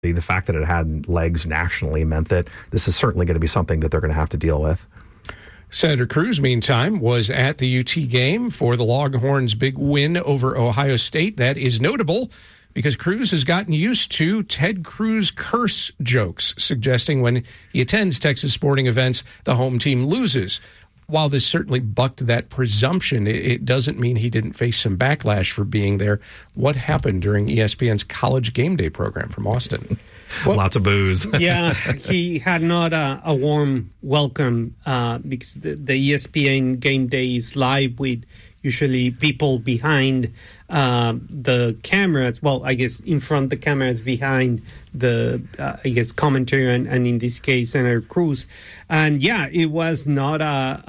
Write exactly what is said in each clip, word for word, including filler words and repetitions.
The fact that it had legs nationally meant that this is certainly going to be something that they're going to have to deal with. Senator Cruz, meantime, was at the U T game for the Longhorns' big win over Ohio State. That is notable because Cruz has gotten used to Ted Cruz curse jokes, suggesting when he attends Texas sporting events, the home team loses. While this certainly bucked that presumption, it doesn't mean he didn't face some backlash for being there. What happened during E S P N's College Game Day program from Austin? Well, lots of booze. Yeah, he had not a, a warm welcome uh, because the, the E S P N Game Day is live with usually people behind uh, the cameras. Well, I guess in front of the cameras, behind the, uh, I guess, commentary, and, and in this case, Senator Cruz. And yeah, it was not a,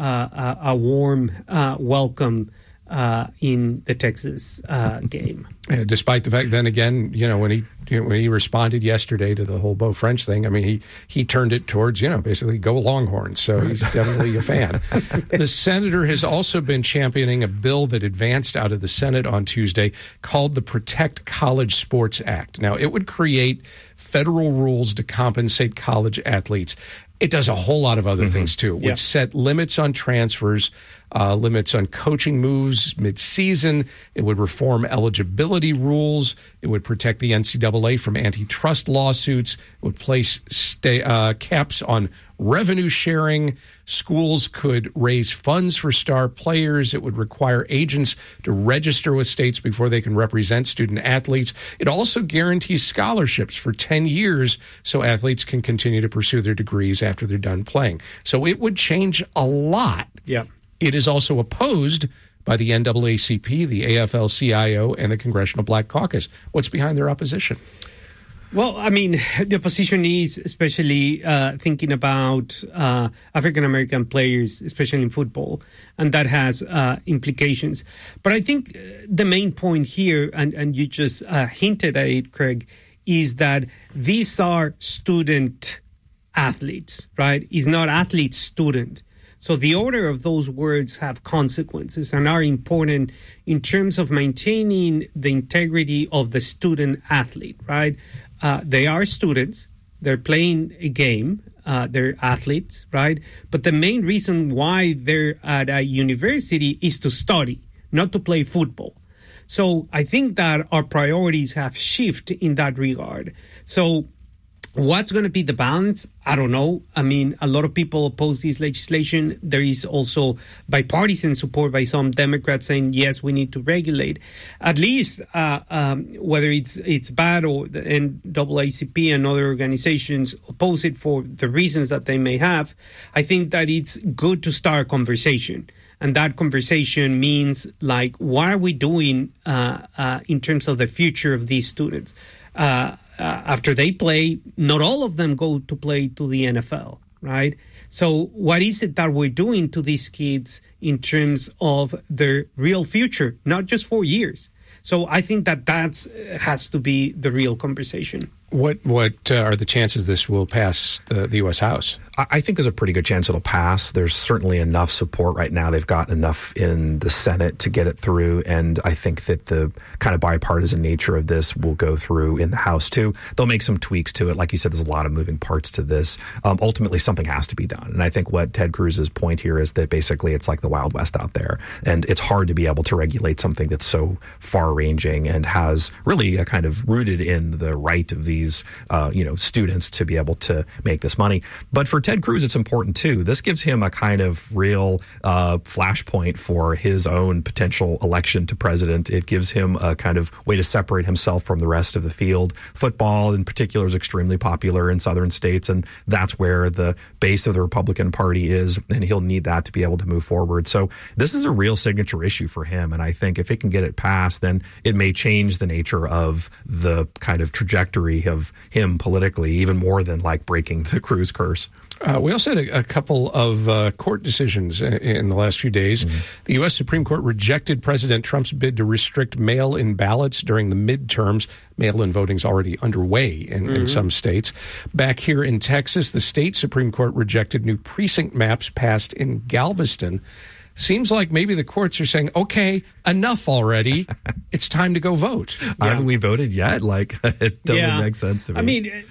a, a warm uh, welcome uh, in the Texas uh, game. Yeah, despite the fact, then again, you know, when he you know, when he responded yesterday to the whole Beau French thing, I mean, he, he turned it towards, you know, basically go Longhorns. So he's definitely a fan. The senator has also been championing a bill that advanced out of the Senate on Tuesday called the Protect College Sports Act. Now, it would create federal rules to compensate college athletes. It does a whole lot of other mm-hmm. things, too. It would yeah. set limits on transfers, uh, limits on coaching moves mid-season. It would reform eligibility rules. It would protect the N C double A from antitrust lawsuits. It would place stay, uh, caps on revenue sharing. Schools could raise funds for star players. It would require agents to register with states before they can represent student athletes. It also guarantees scholarships for ten years so athletes can continue to pursue their degrees after they're done playing. So it would change a lot. Yeah. It is also opposed by the N double A C P, the A F L C I O, and the Congressional Black Caucus. What's behind their opposition? Well, I mean, the opposition is especially uh, thinking about uh, African-American players, especially in football, and that has uh, implications. But I think the main point here, and, and you just uh, hinted at it, Craig, is that these are student athletes, right? It's not athlete-student. So the order of those words have consequences and are important in terms of maintaining the integrity of the student athlete, right? Uh, they are students. They're playing a game. Uh, they're athletes, right? But the main reason why they're at a university is to study, not to play football. So I think that our priorities have shifted in that regard. So what's going to be the balance? I don't know. I mean, a lot of people oppose this legislation. There is also bipartisan support by some Democrats saying, yes, we need to regulate. At least, uh, um, whether it's it's bad or the N double A C P and other organizations oppose it for the reasons that they may have, I think that it's good to start a conversation. And that conversation means, like, what are we doing uh, uh, in terms of the future of these students? Uh, uh, after they play, not all of them go to play to the N F L, right? So what is it that we're doing to these kids in terms of their real future, not just four years? So I think that that has to be the real conversation. What what uh, are the chances this will pass the, the U S House? I think there's a pretty good chance it'll pass. There's certainly enough support right now. They've got enough in the Senate to get it through. And I think that the kind of bipartisan nature of this will go through in the House, too. They'll make some tweaks to it. Like you said, there's a lot of moving parts to this. Um, ultimately, something has to be done. And I think what Ted Cruz's point here is that basically it's like the Wild West out there. And it's hard to be able to regulate something that's so far-ranging and has really a kind of rooted in the right of these, uh, you know, students to be able to make this money. But for Ted Cruz, it's important, too. This gives him a kind of real uh, flashpoint for his own potential election to president. It gives him a kind of way to separate himself from the rest of the field. Football, in particular, is extremely popular in southern states, and that's where the base of the Republican Party is, and he'll need that to be able to move forward. So this is a real signature issue for him, and I think if it can get it passed, then it may change the nature of the kind of trajectory of him politically, even more than like breaking the Cruz curse. Uh, we also had a, a couple of uh, court decisions in, in the last few days. Mm-hmm. The U S Supreme Court rejected President Trump's bid to restrict mail-in ballots during the midterms. Mail-in voting is already underway in, mm-hmm. in some states. Back here in Texas, the state Supreme Court rejected new precinct maps passed in Galveston. seems like maybe the courts are saying, okay, enough already. It's time to go vote. Yeah. Haven't we voted yet? Like, it doesn't yeah. make sense to me. I mean,